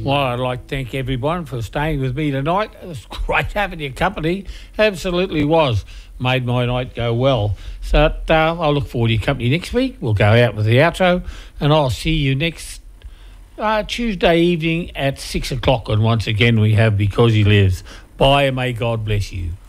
Well, I'd like to thank everyone for staying with me tonight. It was great having your company. Absolutely was. Made my night go well. So I look forward to your company next week. We'll go out with the outro, and I'll see you next Tuesday evening at 6 o'clock. And once again, we have Because He Lives. Bye, and may God bless you.